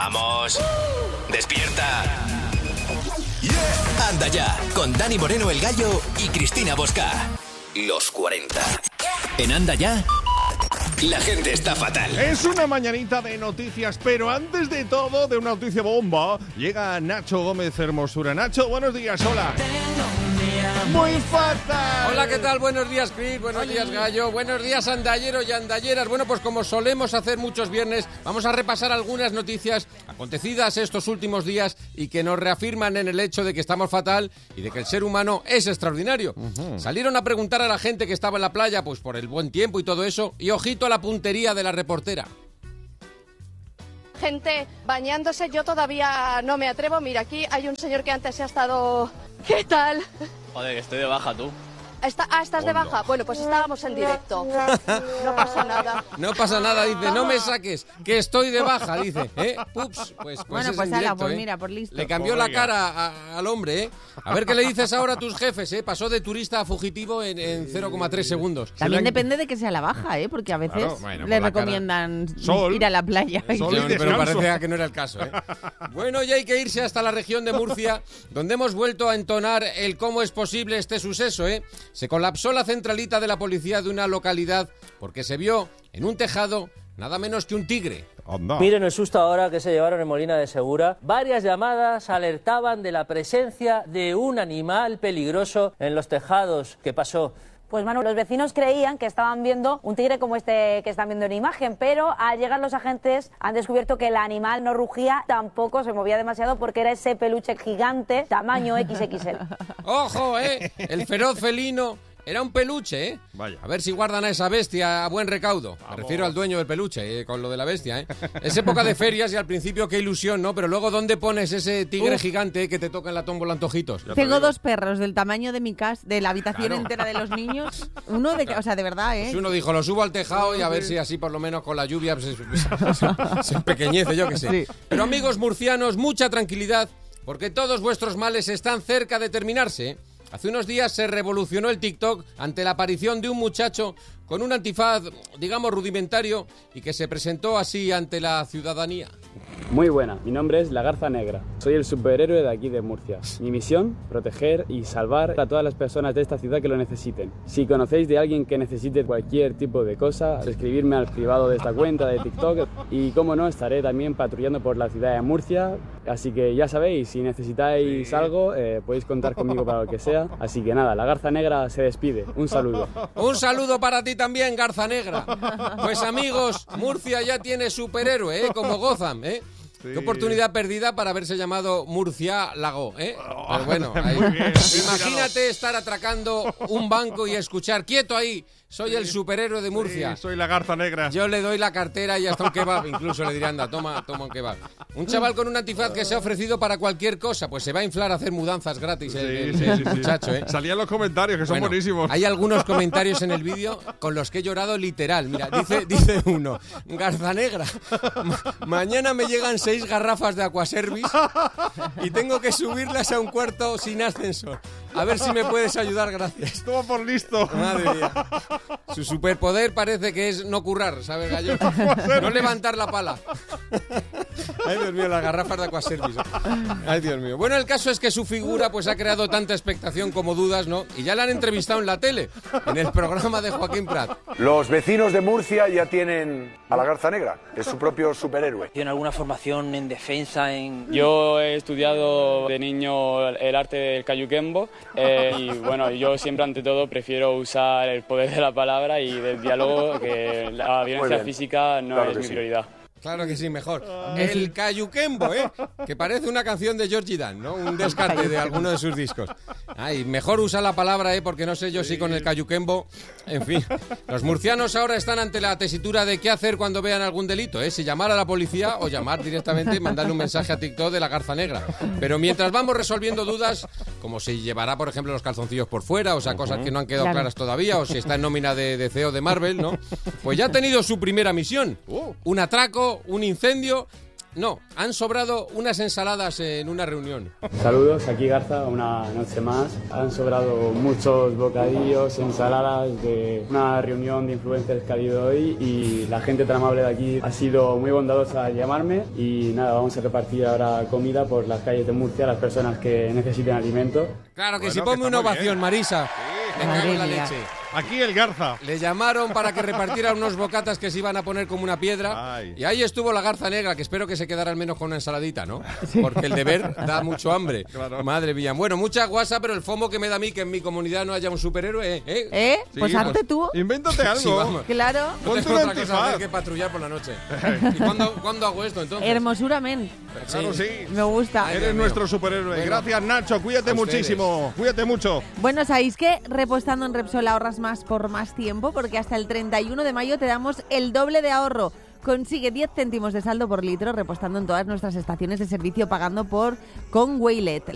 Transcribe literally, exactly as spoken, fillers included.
Vamos. Despierta. Yeah. Anda ya, con Dani Moreno el Gallo y Cristina Bosca. Los cuarenta. En Anda ya, la gente está fatal. Es una mañanita de noticias, pero antes de todo, de una noticia bomba, llega Nacho Gómez Hermosura. Nacho, buenos días, hola. Muy fatal. Hola, ¿qué tal? Buenos días, Chris. Buenos Ay. días, Gallo. Buenos días, andalleros y andalleras. Bueno, pues como solemos hacer muchos viernes, vamos a repasar algunas noticias acontecidas estos últimos días y que nos reafirman en el hecho de que estamos fatal y de que el ser humano es extraordinario. Uh-huh. Salieron a preguntar a la gente que estaba en la playa, pues por el buen tiempo y todo eso, y ojito a la puntería de la reportera. Gente bañándose, yo todavía no me atrevo. Mira, aquí hay un señor que antes se ha estado... ¿Qué tal? Joder, que estoy de baja, tú. Está, ah, ¿estás de baja? Bueno, pues estábamos en directo. No pasa nada. No pasa nada, dice, no me saques, que estoy de baja, dice. ¿Eh? Ups, pues, pues bueno, es pues en ala, directo, pues ¿eh? mira, por listo. Le cambió Oiga. la cara a, al hombre, ¿eh? A ver qué le dices ahora a tus jefes, ¿eh? Pasó de turista a fugitivo en, en cero coma tres segundos. También depende de que sea la baja, ¿eh? Porque a veces Claro, bueno, le por la recomiendan Sol. ir a la playa. Sol. Sí, y pero descanso. parece que no era el caso, ¿eh? Bueno, ya hay que irse hasta la región de Murcia, donde hemos vuelto a entonar el cómo es posible este suceso, ¿eh? Se colapsó la centralita de la policía de una localidad porque se vio en un tejado nada menos que un tigre. Anda. Miren el susto ahora que se llevaron en Molina de Segura. Varias llamadas alertaban de la presencia de un animal peligroso en los tejados. ¿Qué pasó? Pues Manu, los vecinos creían que estaban viendo un tigre como este que están viendo en imagen, pero al llegar los agentes han descubierto que el animal no rugía, tampoco se movía demasiado porque era ese peluche gigante tamaño equis equis ele. ¡Ojo, eh! El feroz felino era un peluche, ¿eh? Vaya. A ver si guardan a esa bestia a buen recaudo. Me Vamos. refiero al dueño del peluche, eh, con lo de la bestia, ¿eh? Es época de ferias y al principio qué ilusión, ¿no? Pero luego, ¿dónde pones ese tigre Uf. gigante eh, que te toca en la tómbola antojitos? Ya te Tengo digo. dos perros del tamaño de mi casa, de la habitación Claro. entera de los niños. Uno de, o sea, de verdad, ¿eh? Pues uno dijo, lo subo al tejado y a ver si así por lo menos con la lluvia pues, se, se- se empequeñece, yo qué sé. Sí. Pero amigos murcianos, mucha tranquilidad, porque todos vuestros males están cerca de terminarse, ¿eh? Hace unos días se revolucionó el TikTok ante la aparición de un muchacho con un antifaz, digamos, rudimentario y que se presentó así ante la ciudadanía. Muy buena, mi nombre es La Garza Negra. Soy el superhéroe de aquí de Murcia. Mi misión, proteger y salvar a todas las personas de esta ciudad que lo necesiten. Si conocéis de alguien que necesite cualquier tipo de cosa, escribirme al privado de esta cuenta de TikTok y, como no, estaré también patrullando por la ciudad de Murcia. Así que ya sabéis, si necesitáis algo, eh, podéis contar conmigo para lo que sea. Así que nada, La Garza Negra se despide. Un saludo. Un saludo para ti también, Garza Negra. Pues amigos, Murcia ya tiene superhéroe, ¿eh? Como Gotham, ¿eh? Sí. Qué oportunidad perdida para haberse llamado Murcia Lago, ¿eh? Pero bueno, ahí. Muy bien, bien Imagínate estar atracando un banco y escuchar, quieto ahí, soy el superhéroe de Murcia. Sí, soy la Garza Negra. Yo le doy la cartera y hasta un kebab, incluso le diré, anda, toma, toma un kebab. Un chaval con un antifaz que se ha ofrecido para cualquier cosa, pues se va a inflar a hacer mudanzas gratis el, el- Sí, sí, el sí, sí. muchacho, ¿eh? Salían los comentarios, que son Bueno, buenísimos. hay algunos comentarios en el vídeo con los que he llorado literal. Mira, dice, dice uno, Garza Negra, ma- mañana me llegan seis garrafas de Aquaservice y tengo que subirlas a un cuarto sin ascensor. A ver si me puedes ayudar, gracias. Toma por listo. Madre mía. Su superpoder parece que es no currar, ¿sabes, Gallo? No levantar la pala. Ay, Dios mío, las garrafas de Aquaservice. Ay, Dios mío. Bueno, el caso es que su figura pues ha creado tanta expectación como dudas, ¿no? Y ya la han entrevistado en la tele, en el programa de Joaquín Prat. Los vecinos de Murcia ya tienen a la Garza Negra, es su propio superhéroe. ¿Tiene alguna formación en defensa, en...? Yo he estudiado de niño el arte del cayuquembo eh, y bueno, yo siempre ante todo prefiero usar el poder de la palabra y del diálogo, que la violencia bien. física no Claro es que mi sí. prioridad. Claro que sí, mejor. El Cayuquembo, ¿eh? Que parece una canción de Georgie Dan, ¿no? Un descarte de alguno de sus discos. Ay, mejor usa la palabra, ¿eh? Porque no sé yo si con el Cayuquembo... En fin, los murcianos ahora están ante la tesitura de qué hacer cuando vean algún delito, ¿eh? Si llamar a la policía o llamar directamente y mandarle un mensaje a TikTok de la Garza Negra. Pero mientras vamos resolviendo dudas, como si llevará, por ejemplo, los calzoncillos por fuera, o sea, cosas que no han quedado Claro. claras todavía, o si está en nómina de, de C E O de Marvel, ¿no? Pues ya ha tenido su primera misión. Un atraco, un incendio No, han sobrado unas ensaladas en una reunión. Saludos, aquí Garza, una noche más. Han sobrado muchos bocadillos, ensaladas de una reunión de influencers que ha habido hoy y la gente tan amable de aquí ha sido muy bondadosa al llamarme y nada, vamos a repartir ahora comida por las calles de Murcia a las personas que necesiten alimento. Claro que Bueno, sí, que ponme está una muy ovación, bien. Marisa. Me cago en la Madre mía. leche. Aquí el Garza. Le llamaron para que repartiera unos bocatas que se iban a poner como una piedra. Ay. Y ahí estuvo la garza negra, que espero que se quedara al menos con una ensaladita, ¿no? Porque el deber da mucho hambre. Claro. Madre mía. Bueno, mucha guasa, pero el fomo que me da a mí que en mi comunidad no haya un superhéroe, ¿eh? ¿Eh? Sí, Pues hazte tú. Invéntate algo. Sí, vamos. Claro. No Ponte tengo un otra cosa antifaz. hacer que patrullar por la noche. ¿Y cuándo, cuándo hago esto, entonces? Hermosura, men. Claro, sí. Me gusta. Ay, Eres Dios mío. nuestro superhéroe. Bueno. Gracias, Nacho. Cuídate A ustedes. muchísimo. Cuídate mucho. Bueno, ¿sabéis que repostando en Repsol ahorras más por más tiempo? Porque hasta el treinta y uno de mayo te damos el doble de ahorro. Consigue diez céntimos de saldo por litro repostando en todas nuestras estaciones de servicio pagando por con Waylet.